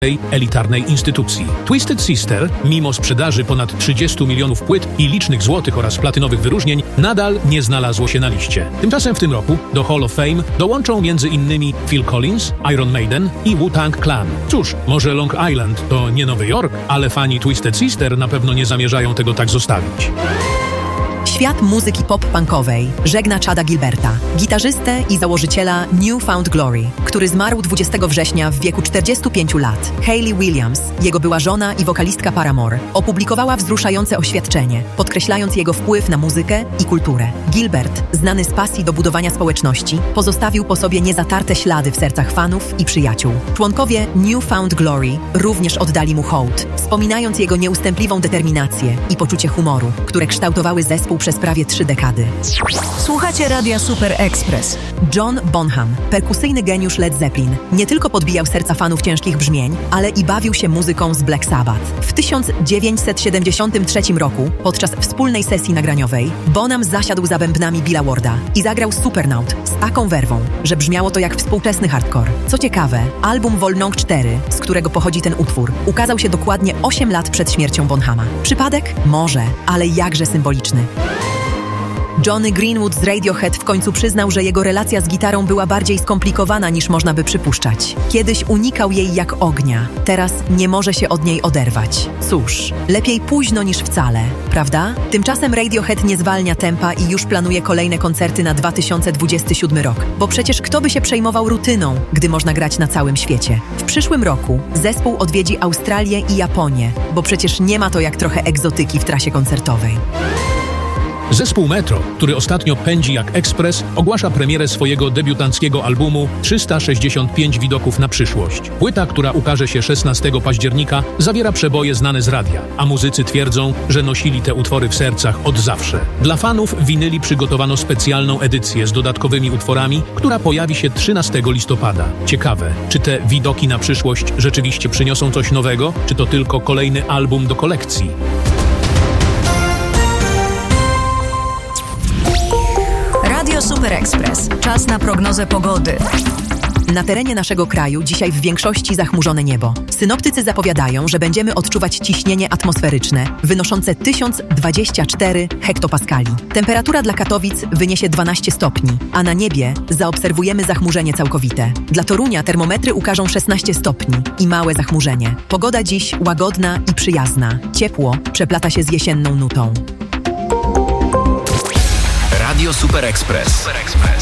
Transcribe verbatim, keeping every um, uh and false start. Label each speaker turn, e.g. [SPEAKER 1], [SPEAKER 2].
[SPEAKER 1] elitarnej instytucji. Twisted Sister, mimo sprzedaży ponad trzydziestu milionów płyt i licznych złotych oraz platynowych wyróżnień, nadal nie znalazło się na liście. Tymczasem w tym roku do Hall of Fame dołączą między innymi Phil Collins, Iron Maiden i Wu-Tang Clan. Cóż, może Long Island to nie Nowy Jork, ale fani Twisted Sister na pewno nie zamierzają tego tak zostawić.
[SPEAKER 2] Świat muzyki pop-punkowej żegna Chada Gilberta, gitarzystę i założyciela New Found Glory, który zmarł dwudziestego września w wieku czterdziestu pięciu lat. Hayley Williams, jego była żona i wokalistka Paramore, opublikowała wzruszające oświadczenie, podkreślając jego wpływ na muzykę i kulturę. Gilbert, znany z pasji do budowania społeczności, pozostawił po sobie niezatarte ślady w sercach fanów i przyjaciół. Członkowie New Found Glory również oddali mu hołd, wspominając jego nieustępliwą determinację i poczucie humoru, które kształtowały zespół przez prawie trzy dekady.
[SPEAKER 3] Słuchacie Radia Super Express.
[SPEAKER 2] John Bonham, perkusyjny geniusz Led Zeppelin, nie tylko podbijał serca fanów ciężkich brzmień, ale i bawił się muzyką z Black Sabbath. W tysiąc dziewięćset siedemdziesiątym trzecim roku, podczas wspólnej sesji nagraniowej, Bonham zasiadł za bębnami Billa Warda i zagrał Supernaut z taką werwą, że brzmiało to jak współczesny hardcore. Co ciekawe, album Volnong cztery, z którego pochodzi ten utwór, ukazał się dokładnie osiem lat przed śmiercią Bonhama. Przypadek? Może, ale jakże symboliczny. Johnny Greenwood z Radiohead w końcu przyznał, że jego relacja z gitarą była bardziej skomplikowana niż można by przypuszczać. Kiedyś unikał jej jak ognia, teraz nie może się od niej oderwać. Cóż, lepiej późno niż wcale, prawda? Tymczasem Radiohead nie zwalnia tempa i już planuje kolejne koncerty na dwa tysiące dwudziesty siódmy rok, bo przecież kto by się przejmował rutyną, gdy można grać na całym świecie? W przyszłym roku zespół odwiedzi Australię i Japonię, bo przecież nie ma to jak trochę egzotyki w trasie koncertowej.
[SPEAKER 1] Zespół Metro, który ostatnio pędzi jak ekspres, ogłasza premierę swojego debiutanckiego albumu trzysta sześćdziesiąt pięć widoków na przyszłość. Płyta, która ukaże się szesnastego października, zawiera przeboje znane z radia, a muzycy twierdzą, że nosili te utwory w sercach od zawsze. Dla fanów winyli przygotowano specjalną edycję z dodatkowymi utworami, która pojawi się trzynastego listopada. Ciekawe, czy te widoki na przyszłość rzeczywiście przyniosą coś nowego, czy to tylko kolejny album do kolekcji?
[SPEAKER 3] Radio Super Express. Czas na prognozę pogody.
[SPEAKER 2] Na terenie naszego kraju dzisiaj w większości zachmurzone niebo. Synoptycy zapowiadają, że będziemy odczuwać ciśnienie atmosferyczne wynoszące tysiąc dwadzieścia cztery hektopaskali. Temperatura dla Katowic wyniesie dwanaście stopni, a na niebie zaobserwujemy zachmurzenie całkowite. Dla Torunia termometry ukażą szesnaście stopni i małe zachmurzenie. Pogoda dziś łagodna i przyjazna. Ciepło przeplata się z jesienną nutą.
[SPEAKER 4] Radio Super Express.